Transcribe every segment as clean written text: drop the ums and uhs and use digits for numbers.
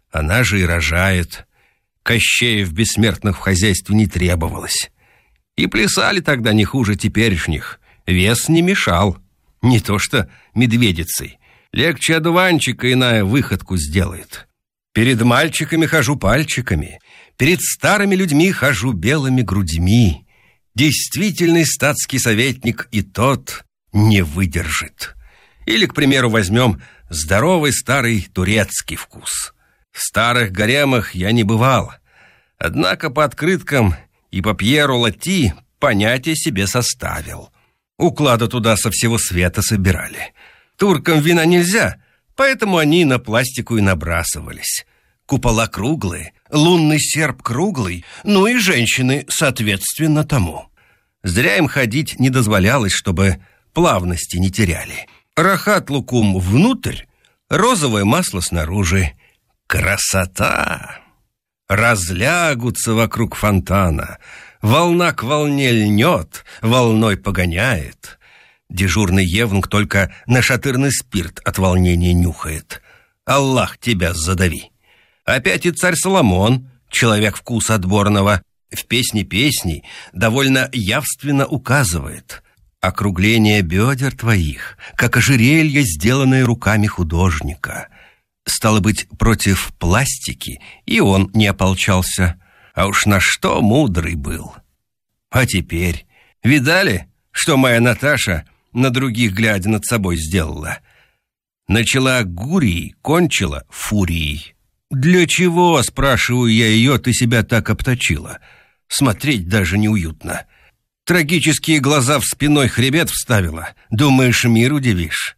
Она же и рожает. Кощеев бессмертных в хозяйстве не требовалось. И плясали тогда не хуже теперешних. Вес не мешал. Не то что медведицей. Легче одуванчика иная выходку сделает. Перед мальчиками хожу пальчиками, перед старыми людьми хожу белыми грудьми. Действительный статский советник и тот не выдержит. Или, к примеру, возьмем здоровый старый турецкий вкус. В старых гаремах я не бывал. Однако по открыткам и по Пьеру Лати понятие себе составил. Уклада туда со всего света собирали. Туркам вина нельзя, поэтому они на пластику и набрасывались. Купола круглые, лунный серп круглый, ну и женщины соответственно тому. Зря им ходить не дозволялось, чтобы плавности не теряли. Рахат лукум внутрь, розовое масло снаружи. Красота! Разлягутся вокруг фонтана, волна к волне льнет, волной погоняет. Дежурный евнух только нашатырный спирт от волнения нюхает. Аллах тебя задави. Опять и царь Соломон, человек вкуса отборного, в песне песней довольно явственно указывает: округление бедер твоих, как ожерелье, сделанное руками художника. Стало быть, против пластики и он не ополчался, а уж на что мудрый был. А теперь, видали, что моя Наташа на других глядя над собой сделала? Начала гурией, кончила фурией. Для чего, спрашиваю я ее, ты себя так обточила? Смотреть даже неуютно. Трагические глаза в спиной хребет вставила. Думаешь, мир удивишь?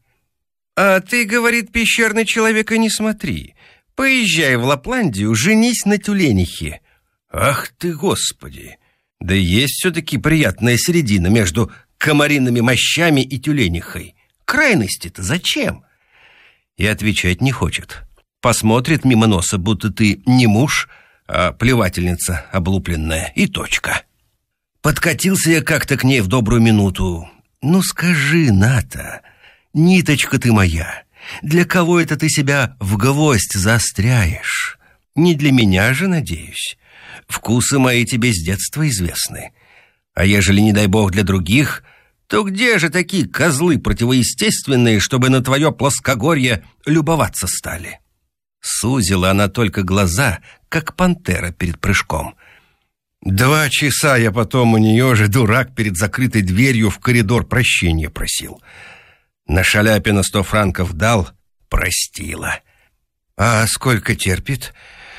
А ты, говорит, пещерный человек, и не смотри. Поезжай в Лапландию, женись на тюленихе. Ах ты, Господи! Да есть все-таки приятная середина между комариными мощами и тюленихой. Крайности-то зачем? И отвечать не хочет. Посмотрит мимо носа, будто ты не муж, а плевательница облупленная, и точка. Подкатился я как-то к ней в добрую минуту. Ну скажи, Ната, ниточка ты моя, для кого это ты себя в гвоздь заостряешь? Не для меня же, надеюсь. Вкусы мои тебе с детства известны. А ежели, не дай бог, для других, то где же такие козлы противоестественные, чтобы на твое плоскогорье любоваться стали? Сузила она только глаза, как пантера перед прыжком. 2 часа я потом у нее же, дурак, перед закрытой дверью в коридор прощения просил. На шаляпе на 100 франков дал, простила. А сколько терпит?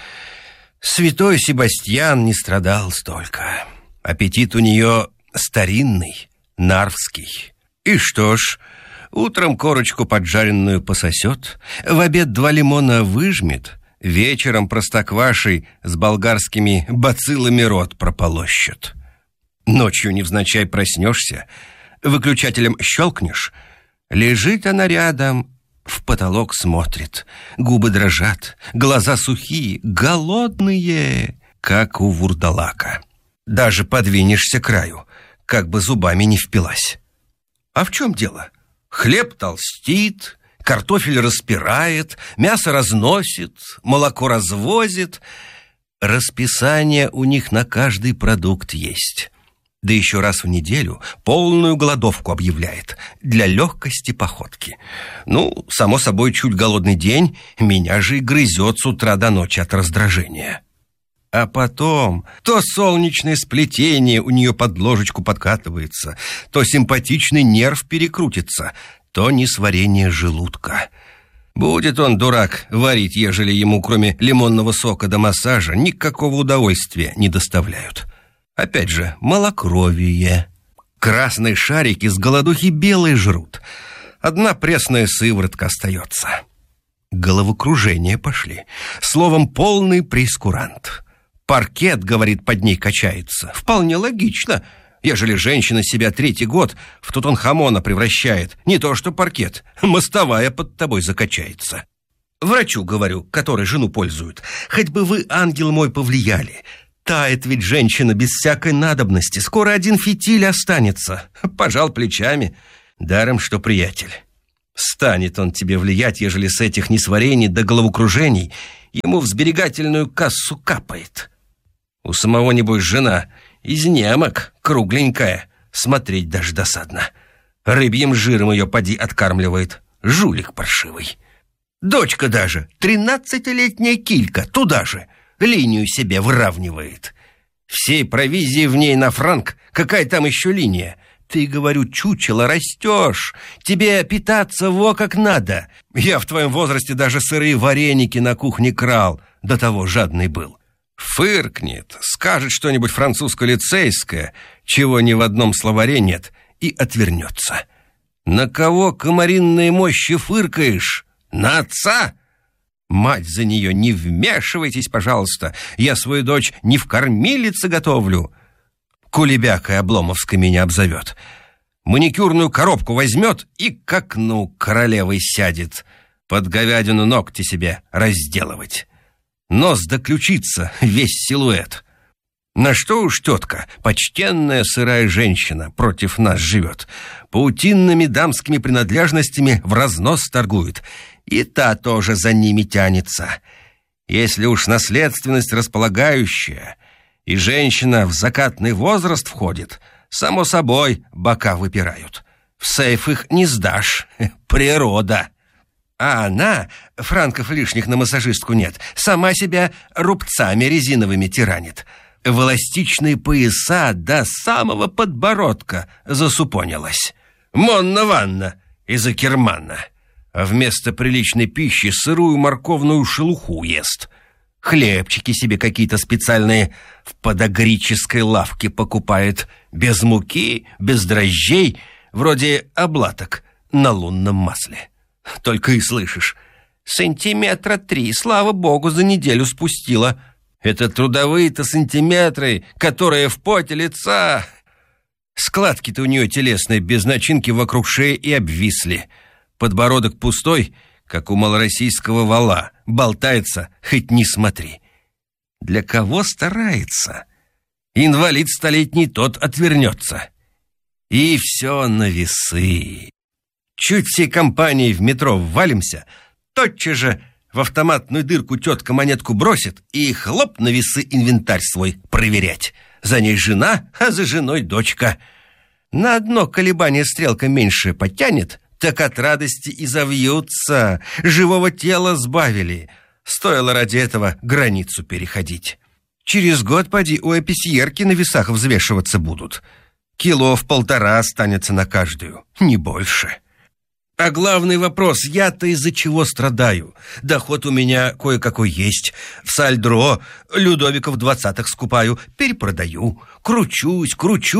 Святой Себастьян не страдал столько. Аппетит у нее старинный, нарвский. И что ж, утром корочку поджаренную пососет, в обед 2 лимона выжмет, вечером простоквашей с болгарскими бациллами рот прополощет. Ночью невзначай проснешься, выключателем щелкнешь, лежит она рядом, в потолок смотрит, губы дрожат, глаза сухие, голодные, как у вурдалака. Даже подвинешься к краю, как бы зубами не впилась. А в чем дело? Хлеб толстит, картофель распирает, мясо разносит, молоко развозит. Расписание у них на каждый продукт есть. Да еще раз в неделю полную голодовку объявляет для легкости походки. Ну, само собой, чуть голодный день меня же и грызет с утра до ночи от раздражения. А потом то солнечное сплетение у нее под ложечку подкатывается, то симпатичный нерв перекрутится, то несварение желудка. Будет он, дурак, варить, ежели ему кроме лимонного сока до массажа никакого удовольствия не доставляют. Опять же, малокровие. Красные шарики с голодухи белые жрут. Одна пресная сыворотка остается. Головокружения пошли. Словом, полный прейскурант. Паркет, говорит, под ней качается. Вполне логично, ежели женщина себя 3-й год в Тутанхамона превращает. Не то что паркет, мостовая под тобой закачается. Врачу, говорю, который жену пользует, хоть бы вы, ангел мой, повлияли. Тает ведь женщина без всякой надобности. Скоро 1 фитиль останется. Пожал плечами. Даром, что приятель. Станет он тебе влиять, ежели с этих несварений до головокружений ему в сберегательную кассу капает. У самого, небось, жена из немок, кругленькая, смотреть даже досадно. Рыбьим жиром ее поди откармливает, жулик паршивый. Дочка даже, 13-летняя килька, туда же, линию себе выравнивает. Всей провизии в ней на франк, какая там еще линия? Ты, говорю, чучело, растешь, тебе питаться во как надо. Я в твоем возрасте даже сырые вареники на кухне крал, до того жадный был. Фыркнет, скажет что-нибудь французско-лицейское, чего ни в одном словаре нет, и отвернется. На кого, комаринные мощи, фыркаешь? На отца? Мать за нее, не вмешивайтесь, пожалуйста, я свою дочь не в кормилице готовлю. Кулебякой Обломовской меня обзовет. Маникюрную коробку возьмет и к окну королевой сядет. Под говядину ногти себе разделывать. Нос до ключица, весь силуэт. На что уж тетка, почтенная сырая женщина, против нас живет. Паутинными дамскими принадлежностями в разнос торгует. И та тоже за ними тянется. Если уж наследственность располагающая, и женщина в закатный возраст входит, само собой бока выпирают. В сейф их не сдашь, природа. А она, франков лишних на массажистку нет, сама себя рубцами резиновыми тиранит. В эластичные пояса до самого подбородка засупонилась. Монна-ванна из Акермана. А вместо приличной пищи сырую морковную шелуху ест. Хлебчики себе какие-то специальные в подогрической лавке покупает. Без муки, без дрожжей, вроде облаток на лунном масле. Только и слышишь: 3 сантиметра, слава богу, за неделю спустила. Это трудовые-то сантиметры, которые в поте лица. Складки-то у нее телесные, без начинки вокруг шеи и обвисли. Подбородок пустой, как у малороссийского вала, болтается, хоть не смотри. Для кого старается? Инвалид столетний тот отвернется. И все на весы. Чуть всей компанией в метро ввалимся, тотчас же в автоматную дырку тетка монетку бросит и хлоп на весы инвентарь свой проверять. За ней жена, а за женой дочка. На одно колебание стрелка меньше потянет, так от радости и завьются. Живого тела сбавили. Стоило ради этого границу переходить. Через год, поди, у эписьерки на весах взвешиваться будут. 1,5 кило останется на каждую, не больше. А главный вопрос: я-то из-за чего страдаю? Доход у меня кое-какой есть. В сальдро Людовиков 20-х скупаю, перепродаю. Кручусь,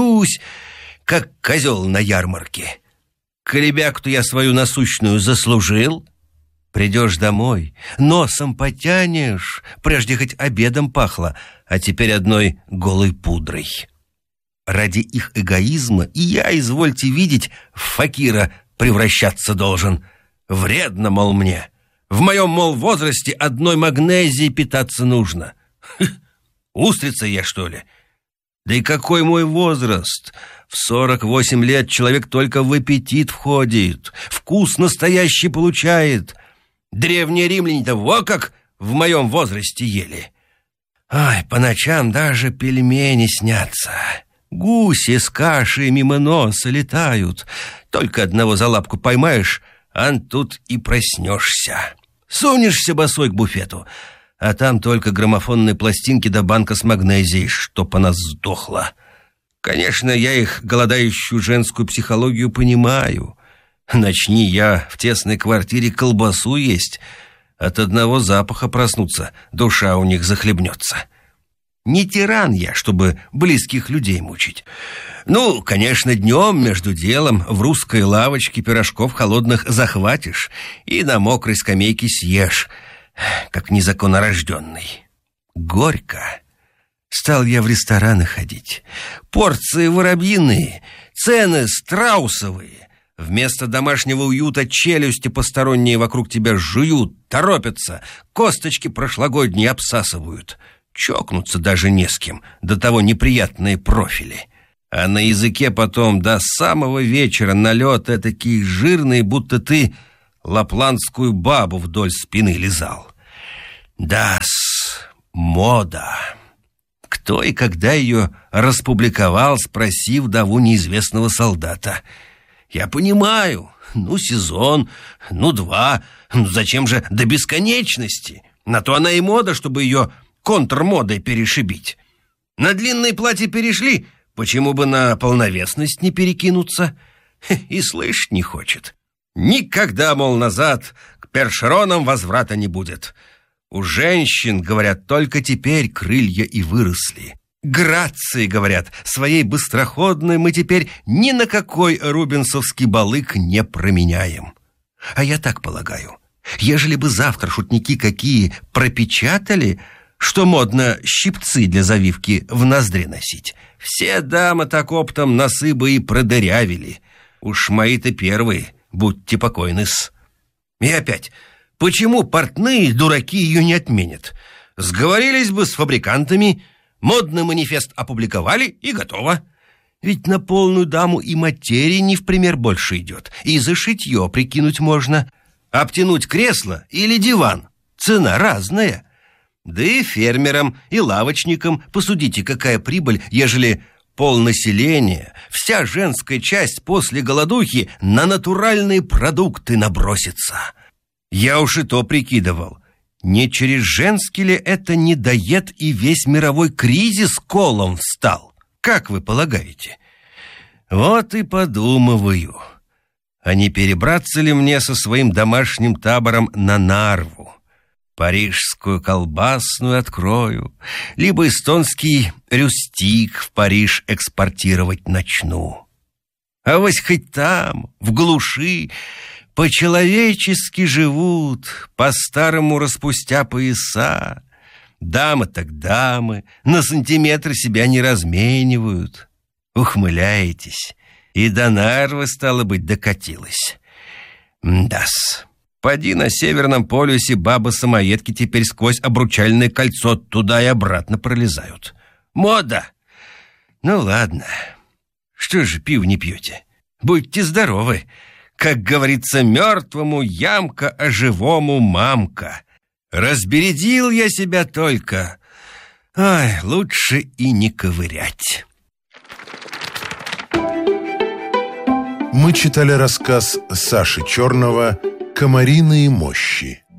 как козел на ярмарке. Колебяку-то я свою насущную заслужил. Придешь домой, носом потянешь. Прежде хоть обедом пахло, а теперь одной голой пудрой. Ради их эгоизма и я, извольте видеть, в факира превращаться должен. Вредно, мол, мне. В моем, мол, возрасте одной магнезией питаться нужно. Устрица я, что ли? Да и какой мой возраст? В 48 лет человек только в аппетит входит, вкус настоящий получает. Древние римляне-то во как в моем возрасте ели. Ай, по ночам даже пельмени снятся. Гуси с кашей мимо носа летают. Только одного за лапку поймаешь, ан тут и проснешься. Сунешься босой к буфету, а там только граммофонные пластинки да банка с магнезией, чтоб она сдохла. Конечно, я их голодающую женскую психологию понимаю. Начни я в тесной квартире колбасу есть, от одного запаха проснуться, душа у них захлебнется. Не тиран я, чтобы близких людей мучить. Ну, конечно, днем между делом в русской лавочке пирожков холодных захватишь и на мокрой скамейке съешь, как незаконнорожденный. Горько. Стал я в рестораны ходить. Порции воробьиные, цены страусовые. Вместо домашнего уюта челюсти посторонние вокруг тебя жуют, торопятся, косточки прошлогодние обсасывают. Чокнуться даже не с кем, до того неприятные профили. А на языке потом до самого вечера налет этакий жирный, будто ты лапландскую бабу вдоль спины лизал. Да-с, мода. Кто и когда ее распубликовал, спроси вдову неизвестного солдата. Я понимаю, сезон, 2, зачем же до бесконечности? На то она и мода, чтобы ее контрмодой перешибить. На длинные платья перешли, почему бы на полновесность не перекинуться? И слышать не хочет. Никогда, мол, назад к першеронам возврата не будет. У женщин, говорят, только теперь крылья и выросли. Грации, говорят, своей быстроходной мы теперь ни на какой рубинсовский балык не променяем. А я так полагаю, ежели бы завтра шутники какие пропечатали, что модно щипцы для завивки в ноздри носить, все дамы так оптом носы бы и продырявили. Уж мои-то первые, будьте покойны-с. И опять, почему портные дураки ее не отменят? Сговорились бы с фабрикантами, модный манифест опубликовали и готово. Ведь на полную даму и материи не в пример больше идет. И за шитье прикинуть можно. Обтянуть кресло или диван — цена разная. Да и фермерам, и лавочникам посудите, какая прибыль, ежели полнаселения, вся женская часть после голодухи на натуральные продукты набросится. Я уж и то прикидывал, не через женский ли это недоед и весь мировой кризис колом встал? Как вы полагаете? Вот и подумываю, а не перебраться ли мне со своим домашним табором на Нарву? Парижскую колбасную открою, либо эстонский рюстик в Париж экспортировать начну. А вось хоть там, в глуши, по-человечески живут, по-старому распустя пояса. Дамы так дамы, на сантиметр себя не разменивают. Ухмыляетесь, и до Нарвы, стало быть, докатилась. Да-с. Поди на Северном полюсе бабы-самоедки теперь сквозь обручальное кольцо туда и обратно пролезают. Мода! Ну ладно, что же пиво не пьете? Будьте здоровы. Как говорится, мертвому ямка, а живому мамка. Разбередил я себя только. Ай, лучше и не ковырять. Мы читали рассказ Саши Черного «Комариные мощи».